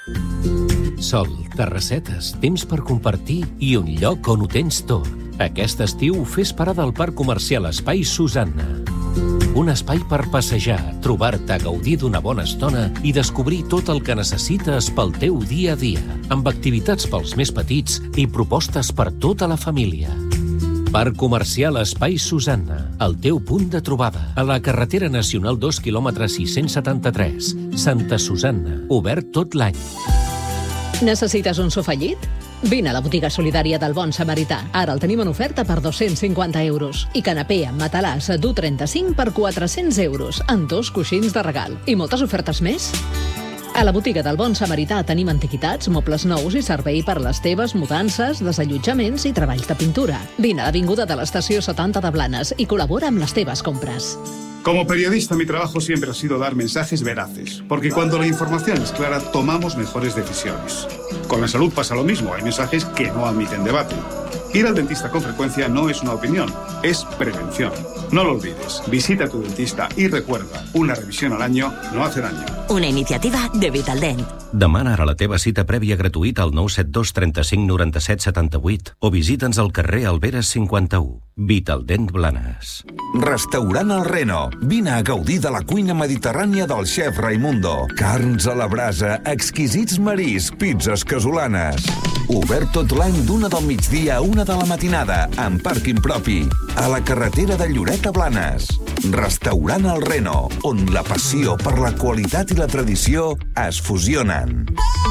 Sol, terrassetes, temps per compartir i un lloc on ho tens tot. Aquest estiu fes parada al Parc Comercial Espai Susanna. Un espai per passejar, trobar-te, gaudir d'una bona estona i descobrir tot el que necessites pel teu dia a dia, amb activitats pels més petits i propostes per tota la família. Parc Comercial Espai Susanna, el teu punt de trobada. A la carretera nacional 2 km 673, Santa Susanna, obert tot l'any. Necessites un sofà llit? Vine a la botiga solidària del Bon Samarità. Ara el tenim en oferta per 250 euros. I canapé amb matalàs d'1,35 per 400 euros, amb 2 coixins de regal. I moltes ofertes més. A la botiga del Bon Samarità tenim antiquitats, mobles nous i servei per les teves mudances, desallotjaments i treballs de pintura. Vine a l'avinguda de l'Estació 70 de Blanes i col·labora amb les teves compres. Como periodista, mi trabajo siempre ha sido dar mensajes veraces, porque cuando la información es clara, tomamos mejores decisiones. Con la salud pasa lo mismo, hay mensajes que no admiten debate. Ir al dentista con frecuencia no es una opinión, es prevención. No lo olvides, visita a tu dentista y recuerda, una revisión al año no hace daño. Una iniciativa de Vitaldent. Demana ara la teva cita prèvia gratuïta al 972 35 97 78 o visita'ns al carrer Alberes 51. Vitaldent Blanes. Restaurant El Reno. Vine a gaudir de la cuina mediterrània del xef Raimundo. Carns a la brasa, exquisits mariscs, pizzas casolanes. Obert tot l'any d'1 del migdia a 1 de la matinada, amb pàrquing propi. A la carretera de Lloret a Blanes. Restaurant El Reno, on la passió per la qualitat i la tradició es fusionen.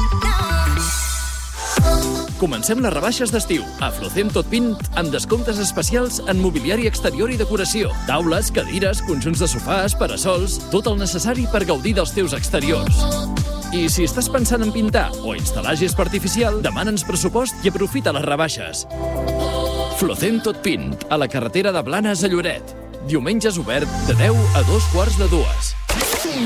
Comencem les rebaixes d'estiu. A Flocem Tot Pint, amb descomptes especials en mobiliari exterior i decoració. Taules, cadires, conjunts de sofàs, parasols, tot el necessari per gaudir dels teus exteriors. I si estàs pensant en pintar o instal·lar gespa artificial, demana'ns pressupost i aprofita les rebaixes. Flocem Tot Pint, a la carretera de Blanes a Lloret. Diumenges obert de 10 a 2:15.